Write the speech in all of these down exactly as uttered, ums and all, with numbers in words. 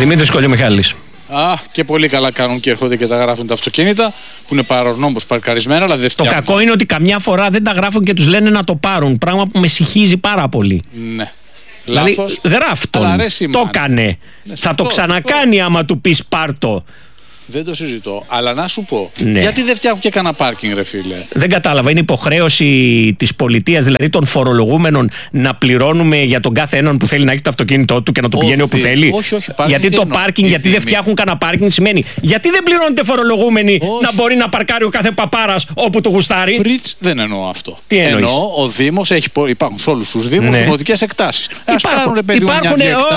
Δημήτρης Κολιομιχάλης. Α, και πολύ καλά κάνουν και έρχονται και τα γράφουν τα αυτοκίνητα που είναι παρανόμως παρκαρισμένα, αλλά δεν φτιάχνουν. Το κακό είναι ότι καμιά φορά δεν τα γράφουν και τους λένε να το πάρουν. Πράγμα που με συγχύζει πάρα πολύ. Ναι. Δηλαδή, λάθος. γράφτον, το έκανε. Ναι, θα το ξανακάνει σωστό. Άμα του πεις πάρτο. Δεν το συζητώ. Αλλά να σου πω, ναι. γιατί δεν φτιάχνουν και κανένα πάρκινγκ, ρε φίλε. Δεν κατάλαβα. Είναι υποχρέωση της πολιτείας, δηλαδή των φορολογούμενων, να πληρώνουμε για τον κάθε έναν που θέλει να έχει το αυτοκίνητό του και να το πηγαίνει όπου θέλει. Όχι, όχι, γιατί το πάρκινγκ, γιατί δεν φτιάχνουν κανένα πάρκινγκ, σημαίνει γιατί δεν πληρώνετε φορολογούμενοι όχι. να μπορεί να παρκάρει ο κάθε παπάρας όπου το γουστάρει. Πριτς, δεν εννοώ αυτό. Τι εννοείς? Εννοώ ο Δήμος έχει, υπάρχουν σε όλους τους Δήμους ναι. δημοτικές εκτάσεις. Υπάρχουν, υπάρχουν,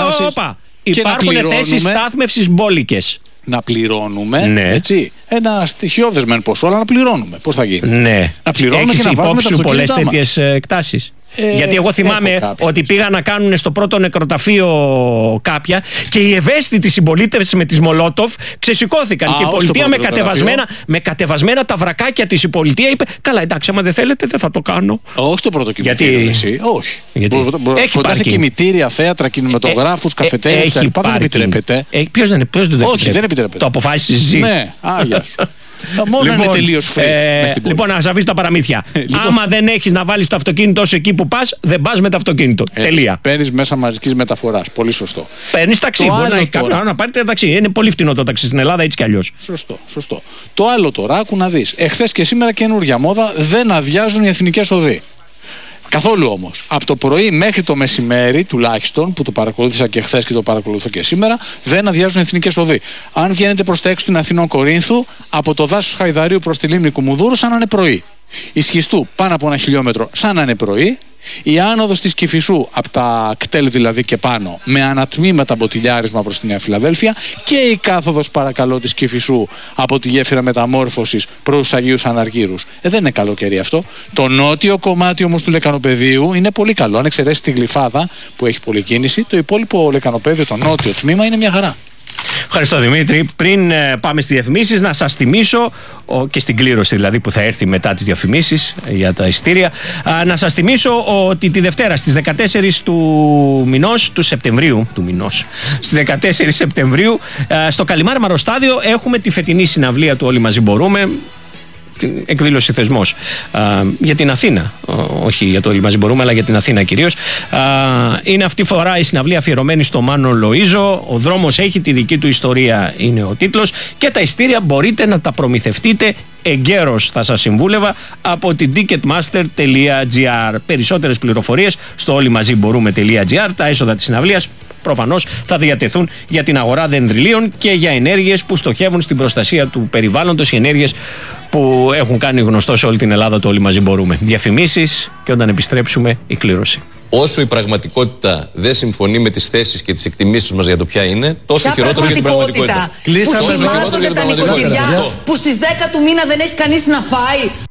υπάρχουν θέσεις στάθμευσης μπόλικες. Να πληρώνουμε, ναι. έτσι, ένα στοιχειώδες μεν ποσό, αλλά να πληρώνουμε. Πώς θα γίνει? Ναι. Να πληρώνουμε έχεις και να βάζουμε τα αυτοκίνητά μας. Πολλές τέτοιες εκτάσεις. Ε, Γιατί εγώ θυμάμαι ότι πήγαν να κάνουν στο πρώτο νεκροταφείο κάποια και οι ευαίσθητοι συμπολίτες με τις Μολότοφ ξεσηκώθηκαν. Α, και η πολιτεία με κατεβασμένα, με κατεβασμένα τα βρακάκια της η πολιτεία είπε: καλά, εντάξει, άμα δεν θέλετε, δεν θα το κάνω. Όχι το πρώτο κημητήριο. Γιατί... Εσύ. Όχι. Γιατί... Μπο, μπο, έχει κοντά σε κημητήρια, θέατρα, κινηματογράφους, ε, καφετέρειες κτλ. Δεν επιτρέπεται. Ε, Ποιος δεν, ποιος δεν Όχι, δεν επιτρέπεται. Το αποφάσισε εσύ. Ναι, άγια σου. Μόνο λοιπόν, είναι τελείως free. Ε, λοιπόν, να σας αφήσω τα παραμύθια. Λοιπόν, άμα δεν έχεις να βάλεις το αυτοκίνητο σου εκεί που πας, δεν πας με το αυτοκίνητο. Έτσι, τελεία. Παίρνεις μέσα μαζικής μεταφοράς. Πολύ σωστό. Παίρνεις ταξί. Το μπορεί να έχει κάποιον να πάρετε ταξί. Είναι πολύ φτηνό το ταξί στην Ελλάδα, έτσι κι αλλιώς. Σωστό, σωστό. Το άλλο τώρα, άκου να δεις. Εχθές και σήμερα καινούργια μόδα, δεν αδειάζουν οι εθνικές οδοί. Καθόλου όμως. Από το πρωί μέχρι το μεσημέρι, τουλάχιστον, που το παρακολούθησα και χθες και το παρακολουθώ και σήμερα, δεν αδειάζουν εθνικές οδοί. Αν βγαίνετε προς τα έξω στην Αθηνών Κορίνθου, από το δάσος Χαϊδαρίου προς τη λίμνη Κουμουνδούρου, σαν να είναι πρωί. Η Σχιστού πάνω από ένα χιλιόμετρο, σαν να είναι πρωί. Η άνοδος της Κηφισού, από τα κτέλ δηλαδή και πάνω, με ανατμήματα μποτιλιάρισμα προς τη Νέα Φιλαδέλφια, και η κάθοδος παρακαλώ της Κηφισού από τη γέφυρα μεταμόρφωσης προς τους Αγίους Αναργύρους. Ε, δεν είναι καλοκαίρι αυτό. Το νότιο κομμάτι όμως του Λεκανοπεδίου είναι πολύ καλό. Αν εξαιρέσει τη Γλυφάδα που έχει πολλή κίνηση, το υπόλοιπο Λεκανοπέδιο, το νότιο τμήμα, είναι μια χαρά. Ευχαριστώ Δημήτρη. Πριν ε, πάμε στις διαφημίσεις, να σας θυμίσω, ο, και στην κλήρωση δηλαδή που θα έρθει μετά τις διαφημίσεις για τα ειστήρια, α, να σας θυμίσω ότι τη Δευτέρα στις δεκατέσσερις του μηνός, του Σεπτεμβρίου, του μηνός, στις δεκατέσσερις Σεπτεμβρίου, α, στο Καλιμάρ Μαροστάδιο έχουμε τη φετινή συναυλία του Όλοι Μαζί Μπορούμε, την εκδήλωση θεσμός α, για την Αθήνα, όχι για το Όλοι Μαζί Μπορούμε, αλλά για την Αθήνα κυρίως. Α, είναι αυτή τη φορά η συναυλία αφιερωμένη στο Μάνο Λοΐζο. Ο δρόμος έχει τη δική του ιστορία, είναι ο τίτλος, και τα ειστήρια μπορείτε να τα προμηθευτείτε εγκαίρως, θα σας συμβούλευα, από την ticketmaster τελεία gr. Περισσότερες πληροφορίες στο όλοιμαζιμπορούμε.gr. Τα έσοδα της συναυλίας προφανώς θα διατεθούν για την αγορά δενδριλίων και για ενέργειες που στοχεύουν στην προστασία του περιβάλλοντος, οι ενέργειες που έχουν κάνει γνωστό σε όλη την Ελλάδα το Όλοι Μαζί Μπορούμε. Διαφημίσεις και όταν επιστρέψουμε η κλήρωση. Όσο η πραγματικότητα δεν συμφωνεί με τις θέσεις και τις εκτιμήσεις μας για το ποια είναι, τόσο ποια χειρότερο για την πραγματικότητα. Κλείσαμε. Που σημάζονται τα νοικοκυριά που στις δέκα του μήνα δεν έχει κανείς να φάει.